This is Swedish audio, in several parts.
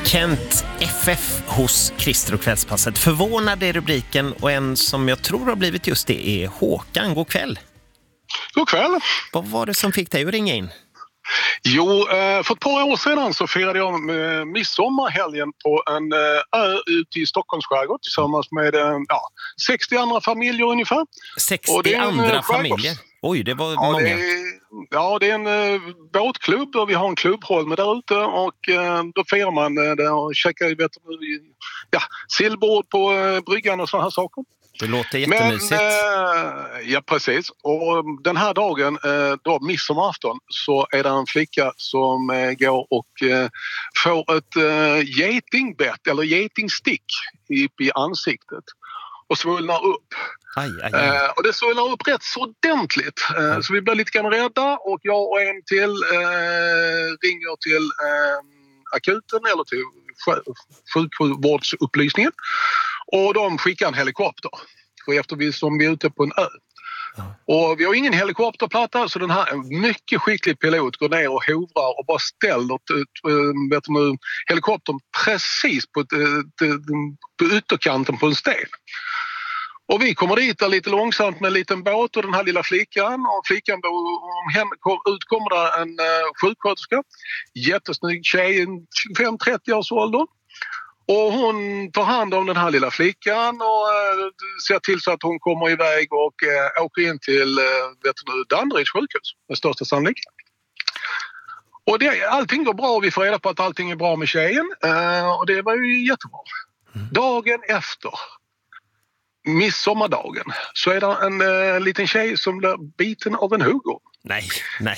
Kent FF hos Christer och kvällspasset. Förvånad är rubriken och en som jag tror har blivit just det är Håkan. God kväll. God kväll. Vad var det som fick dig att ringa in? Jo, för ett par år sedan så firade jag midsommarhelgen på en ö ute i Stockholms skärgård tillsammans med 60 andra familjer ungefär. 60 andra familjer? Oj, det var många. Det är en båtklubb och vi har en klubbhåll med där ute och då firar man där och käkar sillbord på bryggan och sådana här saker. Det låter jättemysigt. Men, ja, precis. Och den här dagen, då midsommarafton, så är det en flicka som går och får ett getingbett eller getingstick i ansiktet och svullnar upp. Aj. Och det svullnar upp rätt så ordentligt. Så vi blir lite grann rädda och jag och en till ringer till akuten eller till sjukvårdsupplysningen. Och de skickar en helikopter. För eftersom vi är ute på en ö. Och vi har ingen helikopterplatta så den här mycket skicklig pilot går ner och hovrar och bara ställer helikoptern precis på ytterkanten på en sten. Och vi kommer dit lite långsamt med en liten båt och den här lilla flickan. Och flickan kommer där en sjuksköterska. Jättesnygg tjej, 25-30 års ålder. Och hon tar hand om den här lilla flickan och ser till så att hon kommer iväg och åker in till Danderyds sjukhus med största sannolikhet. Och allting går bra och vi får reda på att allting är bra med tjejen. Och det var ju jättebra. Dagen efter, midsommardagen, så är det en liten tjej som blir biten av en huggorm. Nej.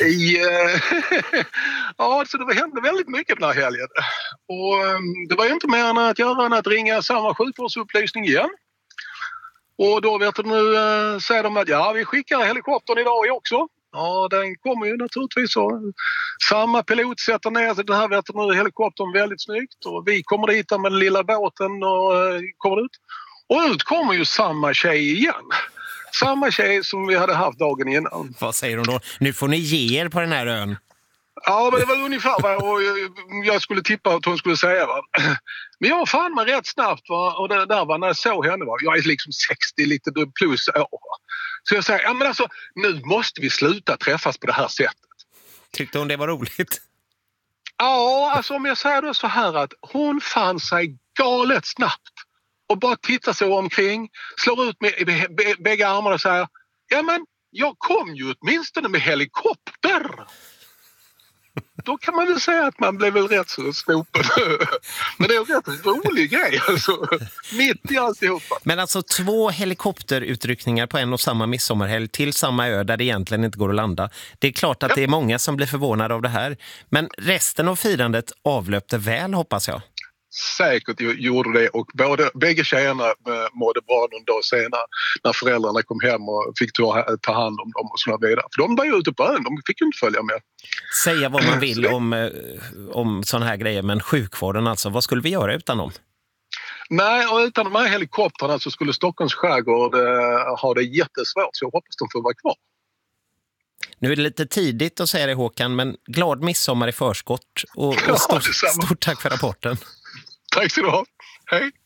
Ja, så det hände väldigt mycket den här helgen. Och det var ju inte mer än att ringa samma sjukvårdsupplysning igen. Och då säger de att vi skickar helikoptern idag också. Ja, den kommer ju naturligtvis så. Samma pilot sätter ner den här helikoptern väldigt snyggt. Och vi kommer dit med den lilla båten och kommer ut. Och ut kommer ju samma tjej igen. Samma tjej som vi hade haft dagen innan. Vad säger hon då? Nu får ni ge er på den här ön. Ja, men det var ungefär vad jag skulle tippa att hon skulle säga. Va? Men jag fann mig rätt snabbt. Va? Och det där var när jag såg henne. Va? Jag är liksom 60 lite plus år. Va? Så jag säger, men alltså, nu måste vi sluta träffas på det här sättet. Tyckte hon det var roligt? Ja, alltså om jag säger då så här att hon fann sig galet snabbt. Och bara tittar sig omkring, slår ut med bägge armarna och säger jag kom ju åtminstone med helikopter. Då kan man väl säga att man blev väl rätt så snopen. Men det är en rätt rolig grej alltså. Mitt i alltihopa. Men alltså 2 helikopterutryckningar på en och samma midsommarhelg till samma ö där det egentligen inte går att landa. Det är klart att det är många som blir förvånade av det här. Men resten av firandet avlöpte väl, hoppas jag. Säkert gjorde det och bägge tjejerna mådde bra någon dag senare när föräldrarna kom hem och fick ta hand om dem och sådana vidare. För de var ju ute på ön, de fick ju inte följa med. Säga vad man vill om sådana här grejer, men sjukvården alltså, vad skulle vi göra utan dem? Nej, och utan de här helikoptrarna så skulle Stockholms skärgård ha det jättesvårt, så jag hoppas de får vara kvar. Nu är det lite tidigt att säga det, Håkan, men glad midsommar i förskott och stort tack för rapporten. Tack så du ha. Hej.